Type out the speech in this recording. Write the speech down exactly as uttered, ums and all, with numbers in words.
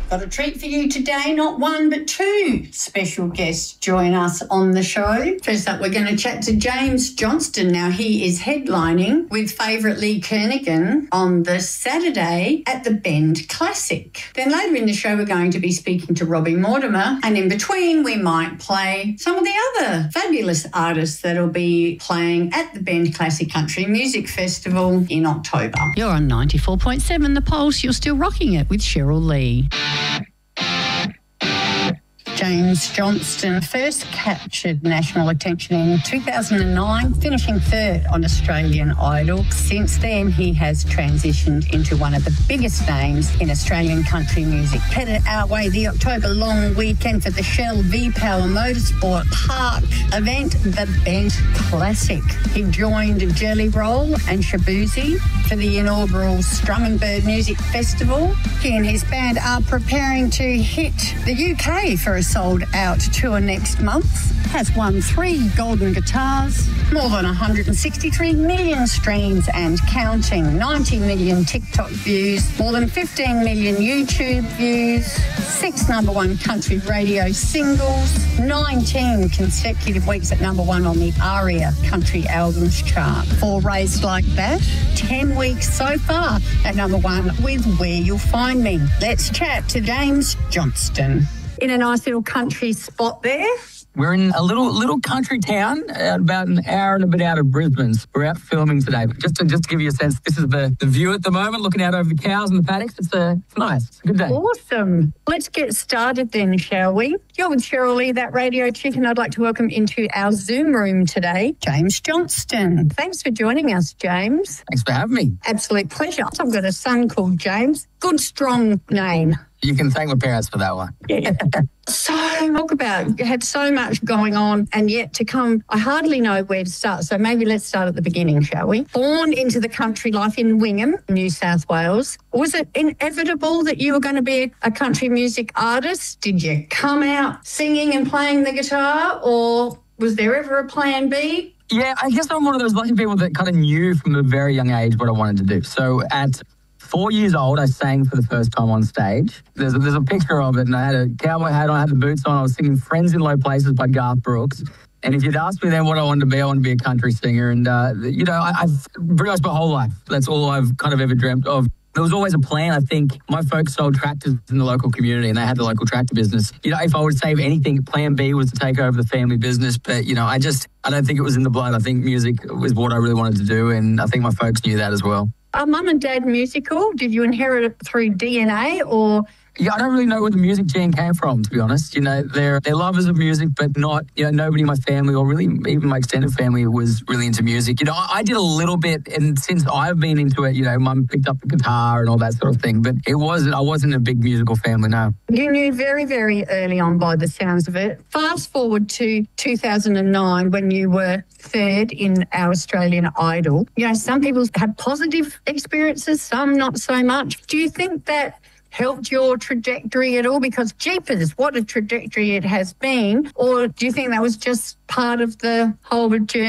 Got a treat for you today. Not one, but two special guests join us on the show. First up, we're going to chat to James Johnston. Now, he is headlining with favourite Lee Kernaghan on the Saturday at the Bend Classic. Then later in the show, we're going to be speaking to Robbie Mortimer. And in between, we might play some of the other fabulous artists that will be playing at the Bend Classic Country Music Festival in October. You're on ninety-four point seven The Pulse. You're still rocking it with Cheryl Lee. James Johnston first captured national attention in two thousand nine, finishing third on Australian Idol. Since then, he has transitioned into one of the biggest names in Australian country music. Headed our way the October long weekend for the Shell V-Power Motorsport Park event, the Bend Classic. He joined Jelly Roll and Shaboozey for the inaugural Strummingbird Music Festival. He and his band are preparing to hit the U K for a sold-out tour next month. Has won three golden guitars, more than one hundred sixty-three million streams and counting, ninety million TikTok views, more than fifteen million YouTube views, six number one country radio singles, nineteen consecutive weeks at number one on the ARIA Country Albums chart. Four raised like that, ten weeks so far at number one with Where You'll Find Me. Let's chat to James Johnston. In a nice little country spot there. We're in a little little country town, uh, about an hour and a bit out of Brisbane. We're out filming today. But just to just to give you a sense, this is the, the view at the moment, looking out over the cows and the paddocks. It's, a, it's nice. It's a good day. Awesome. Let's get started then, shall we? You're with Cheryl Lee, that radio chick, and I'd like to welcome into our Zoom room today, James Johnston. Thanks for joining us, James. Thanks for having me. Absolute pleasure. I've got a son called James. Good, strong name. You can thank my parents for that one. Yeah. So, talk about, you had so much going on, and yet to come, I hardly know where to start. So maybe let's start at the beginning, shall we? Born into the country life in Wingham, New South Wales. Was it inevitable that you were going to be a country music artist? Did you come out singing and playing the guitar, or was there ever a plan B? Yeah, I guess I'm one of those lucky people that kind of knew from a very young age what I wanted to do. So at Four years old, I sang for the first time on stage. There's a, there's a picture of it, and I had a cowboy hat on, I had the boots on. I was singing Friends in Low Places by Garth Brooks. And if you'd asked me then what I wanted to be, I wanted to be a country singer. And, uh, you know, I, I've pretty much my whole life, that's all I've kind of ever dreamt of. There was always a plan. I think my folks sold tractors in the local community, and they had the local tractor business. You know, if I would save anything, plan B was to take over the family business. But, you know, I just, I don't think it was in the blood. I think music was what I really wanted to do, and I think my folks knew that as well. Are mum and dad musical? Did you inherit it through D N A or? Yeah, I don't really know where the music gene came from, to be honest. You know, they're, they're lovers of music, but not, you know, nobody in my family or really even my extended family was really into music. You know, I, I did a little bit, and since I've been into it, you know, mum picked up the guitar and all that sort of thing, but it wasn't, I wasn't a big musical family, no. You knew very, very early on by the sounds of it. Fast forward to two thousand nine when you were third in our Australian Idol. You know, some people have positive experiences, some not so much. Do you think that helped your trajectory at all? Because jeepers, what a trajectory it has been. Or do you think that was just part of the whole journey?